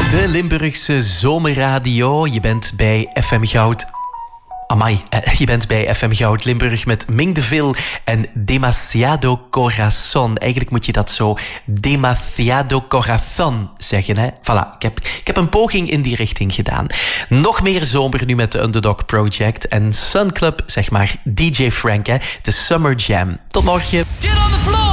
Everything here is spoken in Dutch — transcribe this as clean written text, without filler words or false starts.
De Limburgse Zomerradio. Je bent bij FM Goud. Amai, je bent bij FM Goud Limburg met Ming de Vil en Demasiado Corazon. Eigenlijk moet je dat zo Demasiado Corazon zeggen, hè? Voilà, ik heb een poging in die richting gedaan. Nog meer zomer nu met de Underdog Project en Sun Club, zeg maar DJ Frank, hè? De Summer Jam. Tot morgen. Get on the floor!